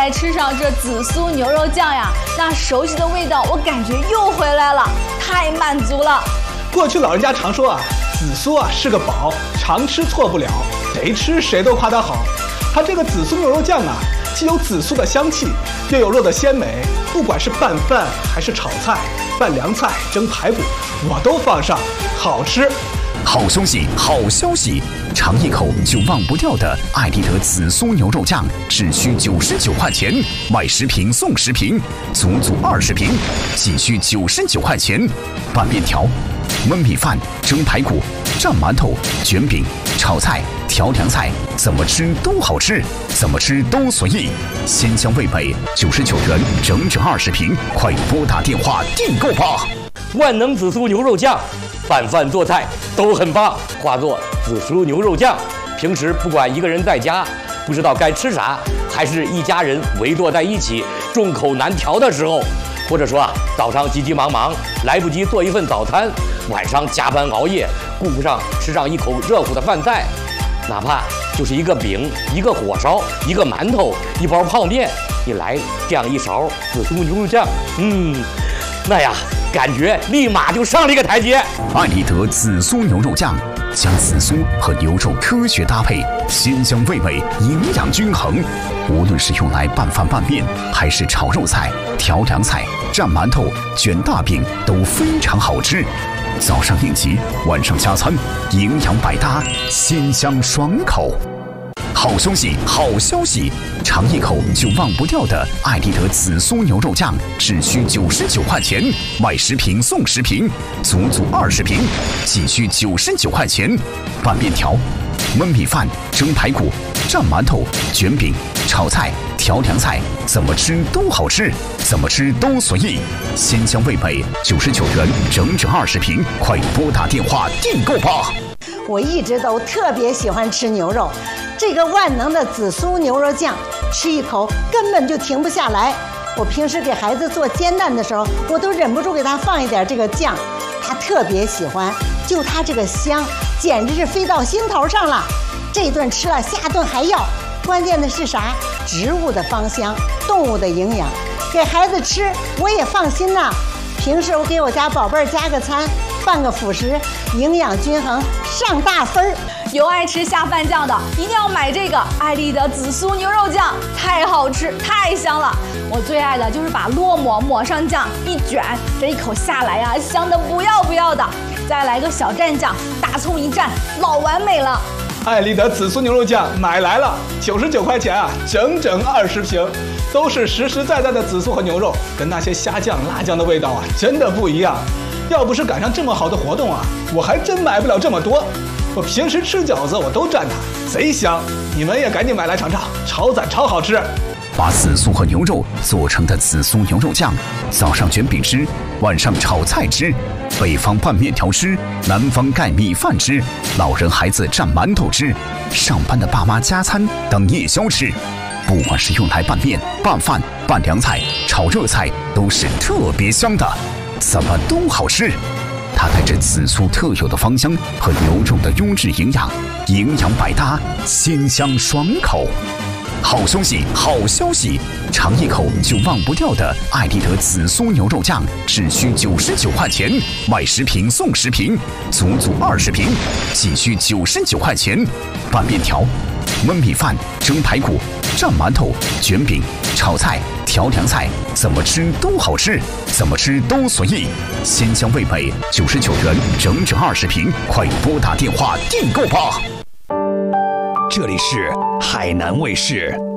再吃上这紫苏牛肉酱呀，那熟悉的味道我感觉又回来了，太满足了。 过去老人家常说啊，紫苏啊是个宝，常吃错不了，谁吃谁都夸它好。它这个紫苏牛肉酱啊，既有紫苏的香气，又有肉的鲜美，不管是拌饭还是炒菜、拌凉菜、蒸排骨，我都放上，好吃。 好消息，好消息！尝一口就忘不掉的爱丽德紫苏牛肉酱，只需99块钱，买10瓶送10瓶，足20瓶，仅需99块钱。拌面条、焖米饭、蒸排骨、蘸馒头、卷饼、炒菜、调凉菜，怎么吃都好吃，怎么吃都随意。鲜香味美，99元整整20瓶，快拨打电话订购吧！ 万能紫苏牛肉酱，拌饭做菜都很棒，化作紫苏牛肉酱。平时不管一个人在家不知道该吃啥，还是一家人围坐在一起众口难调的时候，或者说早上急急忙忙来不及做一份早餐，晚上加班熬夜顾不上吃上一口热乎的饭菜，哪怕就是一个饼、一个火烧、一个馒头、一包泡面，你来这样一勺紫苏牛肉酱，那呀，感觉立马就上了一个台阶。 爱丽德紫苏牛肉酱，将紫苏和牛肉科学搭配，鲜香味美，营养均衡。无论是用来拌饭拌面，还是炒肉菜、调凉菜、蘸馒头、卷大饼，都非常好吃。早上应急，晚上加餐，营养百搭，鲜香爽口。好消息，好消息！尝一口就忘不掉的爱丽德紫苏牛肉酱，只需99块钱，买10瓶送10瓶，足20瓶，仅需99块钱。拌面条、焖米饭、蒸排骨、蘸馒头、卷饼、炒菜、调凉菜，怎么吃都好吃，怎么吃都随意。鲜香味美，99元整整20瓶，快拨打电话订购吧！ 我一直都特别喜欢吃牛肉，这个万能的紫苏牛肉酱，吃一口根本就停不下来。我平时给孩子做煎蛋的时候，我都忍不住给他放一点这个酱，他特别喜欢。就他这个香，简直是飞到心头上了。这顿吃了，下顿还要。关键的是啥？植物的芳香，动物的营养，给孩子吃我也放心呐。平时我给我家宝贝儿加个餐，拌个辅食，营养均衡，上大分儿。 有爱吃下饭酱的，一定要买这个爱丽德紫苏牛肉酱，太好吃，太香了。我最爱的就是把烙馍抹上酱，一卷，这一口下来呀，香的不要不要的。再来个小蘸酱，大葱一蘸，老完美了。 爱丽德紫苏牛肉酱买来了，99块钱啊，整整20瓶，都是实实在在的紫苏和牛肉，跟那些虾酱、辣酱的味道啊，真的不一样。要不是赶上这么好的活动啊，我还真买不了这么多。我平时吃饺子我都蘸它，贼香。你们也赶紧买来尝尝，超赞超好吃。 把紫苏和牛肉做成的紫苏牛肉酱，早上卷饼吃，晚上炒菜吃，北方拌面条吃，南方盖米饭吃，老人孩子蘸馒头吃，上班的爸妈加餐当夜宵吃。不管是用来拌面、拌饭、拌凉菜、炒热菜，都是特别香的，怎么都好吃。它带着紫苏特有的芳香和牛肉的优质营养，营养百搭，鲜香爽口。好消息，好消息！尝一口就忘不掉的爱丽德紫苏牛肉酱，只需99块钱，买10瓶送10瓶，足20瓶，仅需99块钱。拌面条、焖米饭、蒸排骨、蘸馒头、卷饼、炒菜、调凉菜，怎么吃都好吃，怎么吃都随意。鲜香味美，99元整整20瓶，快拨打电话订购吧！ 这里是海南卫视。